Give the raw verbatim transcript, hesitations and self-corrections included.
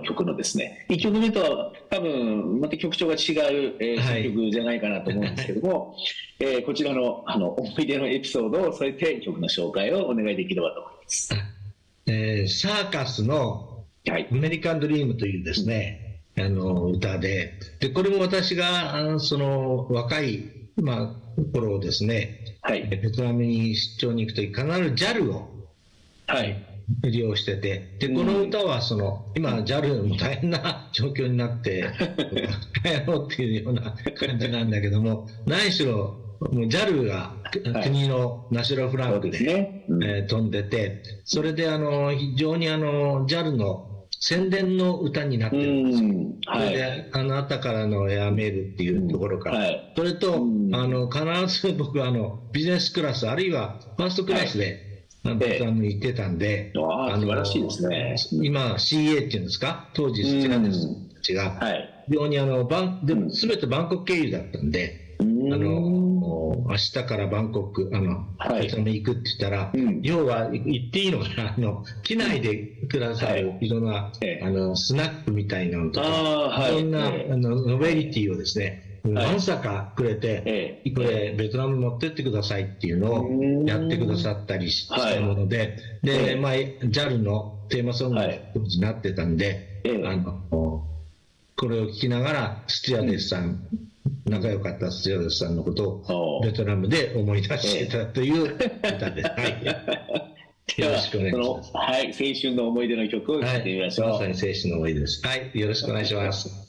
曲のですね、いっきょくめとは多分また曲調が違う、えーはい新曲じゃないかなと思うんですけども、えーこちらのあの思い出のエピソードを添えて曲の紹介をお願いできればと思います。 えーサーカスのはいアメリカンドリームというですね、あの歌で、で、これも私が、あのその若い、まあ、頃ですね、 はいベトナムに出張に行くとき、必ず ジャル をはい利用してて、で、この歌はその、今 ジャル も大変な状況になって、やろうっていうような感じなんだけども、何しろ、もう ジャル が国のナショナルフラそうですッグで、 ね。うんえー飛んでて、それであの非常にあの ジャル の宣伝の歌になってるんですよ。 うんそはいれで、あなたからのエアメールっていうところから、 はいそれと、 うんあの必ず僕はあのビジネスクラス、あるいはファーストクラスで、あのベトナムに行ってたんで、 ああ素晴らしいですね。 今 シーエー っていうんですか、当時好きなですたちが、 はい非常にあのバンでうん全てバンコク経由だったんで、 うんあの明日からバンコク、あの、 はいベトナムに行くって言ったら、 うん要は言っていいのかな、あの、機内でくださるはいいろんな、 ええあの、スナックみたいなのとか、 あーはいいろんな、 ええあの、ノベリティをですね、 はいわんさかくれて、 ええこれ、ベトナムに持ってってくださいっていうのうんをやってくださったりしはいしたもので、 えで、 えまあ、ジャル のテーマソングはいになってたんで、 ええあの、これを聞きながら、スチュアデスさん、仲良かったスチュアデスさんのことをおベトナムで思い出してたという歌です。はい。よろしくお願いします。 そのはい、青春の思い出の曲を聴いてみましょう。 はい、まさに青春の思い出です。はい、よろしくお願いします。